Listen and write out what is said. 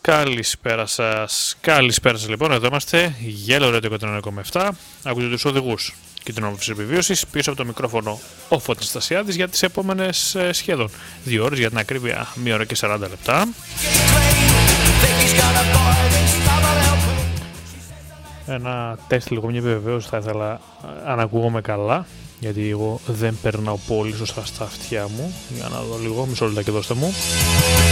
καλησπέρα σας. Καλησπέρα σας λοιπόν, εδώ είμαστε, Yellow Radio 101,7. Ακούτε τους οδηγούς και την όμορφη επιβίωσης. Πίσω από το μικρόφωνο ο Φώτης Στασιάδης για τις επόμενες σχεδόν 2 ώρες, για την ακρίβεια 1 ώρα και 40 λεπτά. Ένα τεστ λίγο, μια επιβεβαίωση θα ήθελα, αν ακούγομαι καλά, γιατί εγώ δεν περνάω πολύ σωστά στα αυτιά μου. Για να δω λίγο, μισό λεπτάκι, δώστε μου.